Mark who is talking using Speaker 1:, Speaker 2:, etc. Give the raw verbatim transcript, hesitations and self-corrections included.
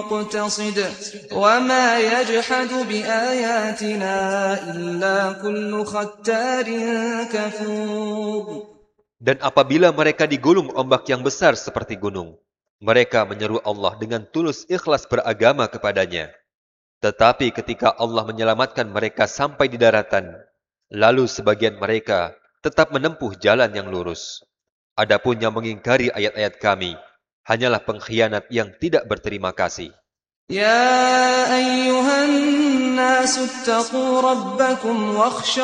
Speaker 1: مقتصد وما يجحد بآياتنا إلا كل ختار كفور.
Speaker 2: Dan apabila mereka digulung ombak yang besar seperti gunung, mereka menyeru Allah dengan tulus ikhlas beragama kepadanya. Tetapi ketika Allah menyelamatkan mereka sampai di daratan, lalu sebagian mereka tetap menempuh jalan yang lurus. Adapun yang mengingkari ayat-ayat kami, hanyalah pengkhianat yang tidak berterima kasih.
Speaker 1: Ya ayyuhan nasu attaqu rabbakum wakhshaw